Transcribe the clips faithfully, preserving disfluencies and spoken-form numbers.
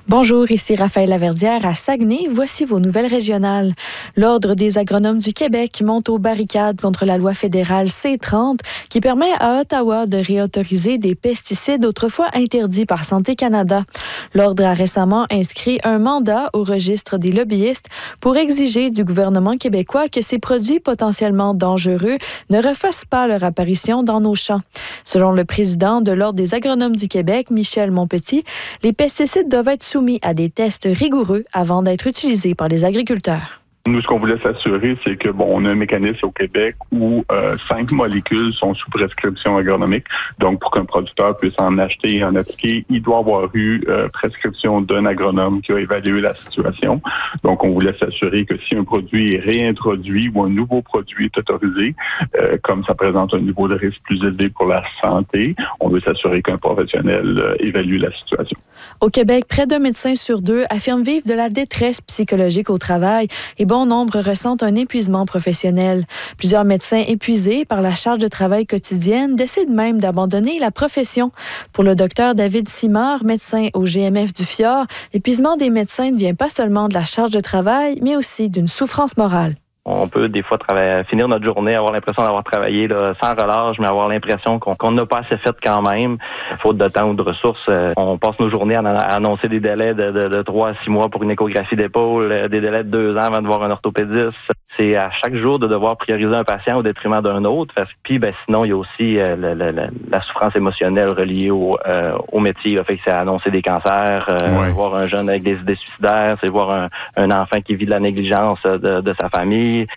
Bonjour, ici Raphaël Laverdière à Saguenay. Voici vos nouvelles régionales. L'Ordre des agronomes du Québec monte aux barricades contre la loi fédérale C trente qui permet à Ottawa de réautoriser des pesticides autrefois interdits par Santé Canada. L'Ordre a récemment inscrit un mandat au registre des lobbyistes pour exiger du gouvernement québécois que ces produits potentiellement dangereux ne refassent pas leur apparition dans nos champs. Selon le président de l'Ordre des agronomes du Québec, Michel Monpetit, les pesticides doivent être soumis à des tests rigoureux avant d'être utilisés par les agriculteurs. Nous, ce qu'on voulait s'assurer, c'est que bon, on a un mécanisme au Québec où euh, cinq molécules sont sous prescription agronomique. Donc, pour qu'un producteur puisse en acheter et en appliquer, il doit avoir eu euh, prescription d'un agronome qui a évalué la situation. Donc, on voulait s'assurer que si un produit est réintroduit ou un nouveau produit est autorisé, euh, comme ça présente un niveau de risque plus élevé pour la santé, on veut s'assurer qu'un professionnel euh, évalue la situation. Au Québec, près d'un médecin sur deux affirme vivre de la détresse psychologique au travail et bon nombre ressentent un épuisement professionnel. Plusieurs médecins épuisés par la charge de travail quotidienne décident même d'abandonner la profession. Pour le docteur David Simard, médecin au G M F du Fjord, l'épuisement des médecins ne vient pas seulement de la charge de travail, mais aussi d'une souffrance morale. On peut des fois travailler, finir notre journée, avoir l'impression d'avoir travaillé là, sans relâche, mais avoir l'impression qu'on qu'on n'a pas assez fait quand même. Faute de temps ou de ressources, euh, on passe nos journées à, à annoncer des délais de, de, de trois à six mois pour une échographie d'épaule, euh, des délais de deux ans avant de voir un orthopédiste. C'est à chaque jour de devoir prioriser un patient au détriment d'un autre. Puis ben, sinon, il y a aussi euh, la, la, la souffrance émotionnelle reliée au, euh, au métier. Là. Fait que c'est annoncer des cancers, euh, ouais. voir un jeune avec des idées suicidaires, c'est voir un, un enfant qui vit de la négligence de, de sa famille.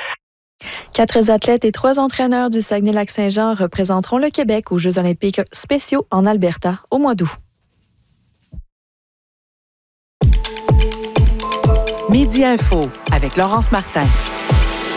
Quatre athlètes et trois entraîneurs du Saguenay-Lac-Saint-Jean représenteront le Québec aux Jeux olympiques spéciaux en Alberta au mois d'août. Midi Info avec Laurence Martin.